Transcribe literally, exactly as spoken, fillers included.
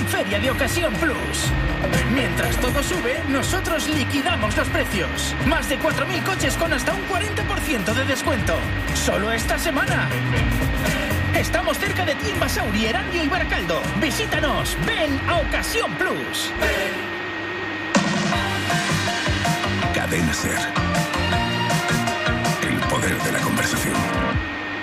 gran feria de Ocasión Plus. Mientras todo sube, nosotros liquidamos los precios. Más de cuatro mil coches con hasta un cuarenta por ciento de descuento. Solo esta semana. Estamos cerca de ti en Basauri, Erandio y Baracaldo. Visítanos. Ven a Ocasión Plus. Cadena Ser.